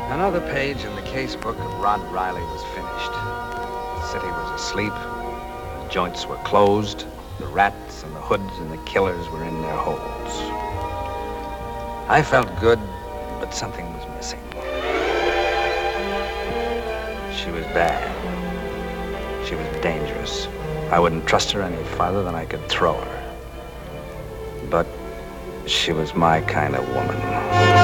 Another page in the casebook of Rod Riley was finished. The city was asleep. The joints were closed. The rats and the hoods and the killers were in their holes. I felt good, but something was missing. She was bad. She was dangerous. I wouldn't trust her any farther than I could throw her. But she was my kind of woman.